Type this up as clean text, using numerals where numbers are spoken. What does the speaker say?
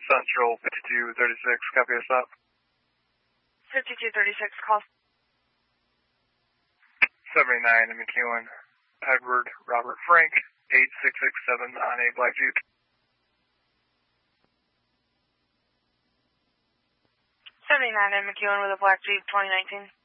Central 5236, copy us up. 5236, call. 79 in McEwen, Edward Robert Frank, 8667 on a black Jeep. 79 in McEwen with a black Jeep, 2019.